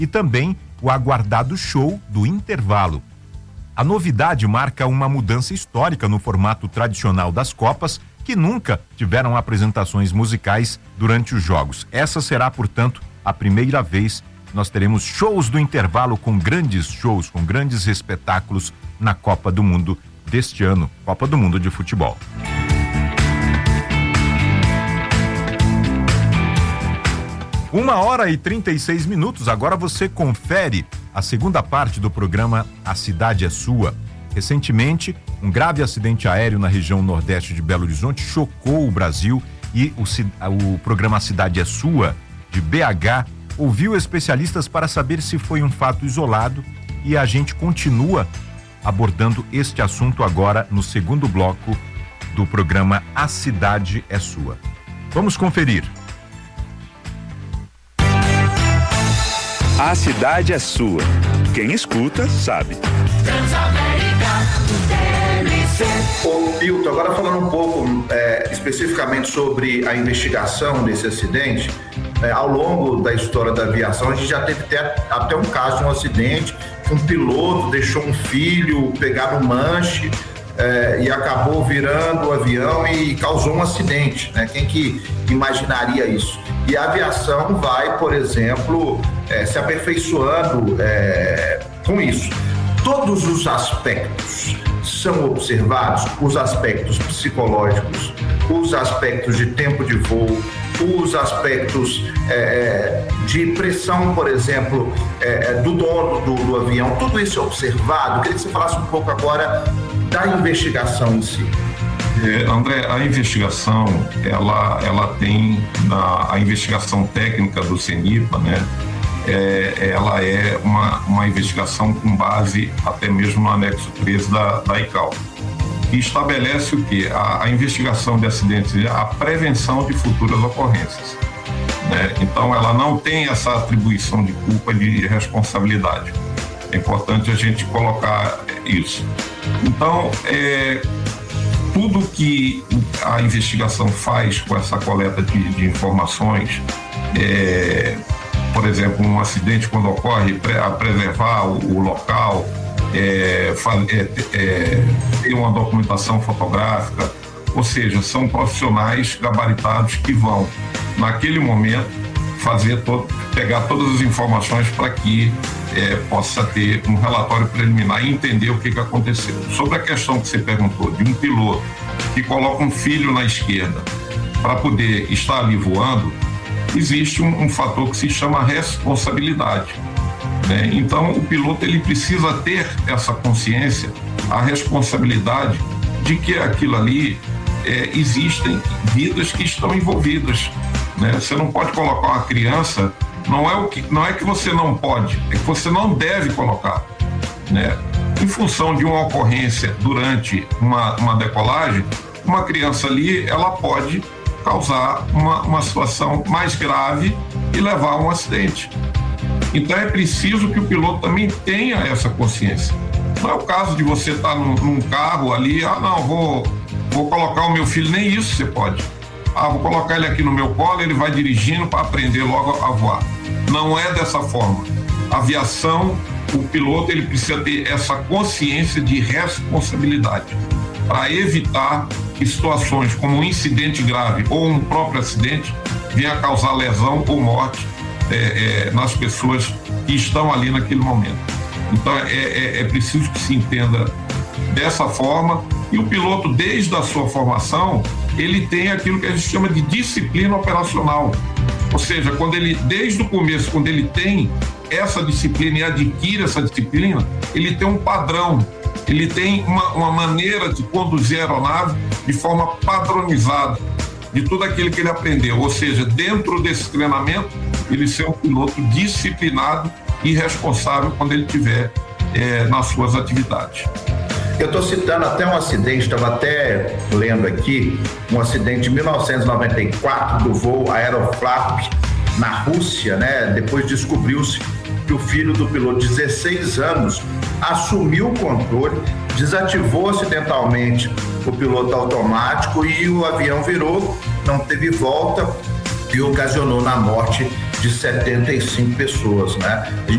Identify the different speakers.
Speaker 1: e também o aguardado show do intervalo. A novidade marca uma mudança histórica no formato tradicional das Copas, que nunca tiveram apresentações musicais durante os jogos. Essa será, portanto, a primeira vez que nós teremos shows do intervalo com grandes shows, com grandes espetáculos na Copa do Mundo deste ano, Copa do Mundo de Futebol. 1h36. Agora você confere a segunda parte do programa A Cidade é Sua. Recentemente, um grave acidente aéreo na região nordeste de Belo Horizonte chocou o Brasil e o programa A Cidade é Sua, de BH, ouviu especialistas para saber se foi um fato isolado, e a gente continua abordando este assunto agora no segundo bloco do programa A Cidade é Sua. Vamos conferir.
Speaker 2: A cidade é sua. Quem escuta, sabe.
Speaker 3: Ô, Pilton, agora falando um pouco especificamente sobre a investigação desse acidente, ao longo da história da aviação, a gente já teve até um caso de um acidente que um piloto deixou um filho pegar no manche e acabou virando o avião e causou um acidente, né? Quem que imaginaria isso? E a aviação vai, por exemplo, se aperfeiçoando com isso. Todos os aspectos são observados, os aspectos psicológicos, os aspectos de tempo de voo, os aspectos de pressão, por exemplo, do dono do avião, tudo isso é observado. Eu queria que você falasse um pouco agora da investigação em si.
Speaker 4: André, a investigação, ela tem a investigação técnica do CENIPA, né? Ela é uma investigação com base até mesmo no anexo 13 da ICAO, que estabelece o quê? A investigação de acidentes, a prevenção de futuras ocorrências, né? Então, ela não tem essa atribuição de culpa, de responsabilidade. É importante a gente colocar isso. Então, tudo que a investigação faz com essa coleta de informações, por exemplo, um acidente quando ocorre, a preservar o local, ter uma documentação fotográfica, ou seja, são profissionais gabaritados que vão, naquele momento, pegar todas as informações para que possa ter um relatório preliminar e entender o que aconteceu. Sobre a questão que você perguntou, de um piloto que coloca um filho na esquerda para poder estar ali voando, existe um fator que se chama responsabilidade, né? Então, o piloto ele precisa ter essa consciência, a responsabilidade de que aquilo ali existem vidas que estão envolvidas, né? Você não pode colocar uma criança, não é que você não pode, é que você não deve colocar, né? Em função de uma ocorrência durante uma decolagem, uma criança ali, ela pode causar uma situação mais grave e levar a um acidente. Então é preciso que o piloto também tenha essa consciência. Não é o caso de você estar num carro ali, vou colocar o meu filho, nem isso você pode. Vou colocar ele aqui no meu colo, ele vai dirigindo para aprender logo a voar. Não é dessa forma. A aviação, o piloto, ele precisa ter essa consciência de responsabilidade para evitar que situações como um incidente grave ou um próprio acidente venha a causar lesão ou morte nas pessoas que estão ali naquele momento. Então é preciso que se entenda dessa forma, e o piloto, desde a sua formação, ele tem aquilo que a gente chama de disciplina operacional, ou seja, desde o começo, quando ele tem essa disciplina e adquire essa disciplina, ele tem um padrão, ele tem uma maneira de conduzir a aeronave de forma padronizada, de tudo aquilo que ele aprendeu, ou seja, dentro desse treinamento, ele ser um piloto disciplinado e responsável quando ele estiver nas suas atividades.
Speaker 3: Eu estou citando até um acidente, estava até lendo aqui, um acidente de 1994 do voo Aeroflot na Rússia, né? Depois descobriu-se que o filho do piloto de 16 anos assumiu o controle, desativou acidentalmente o piloto automático e o avião virou, não teve volta e ocasionou na morte de 75 pessoas, né?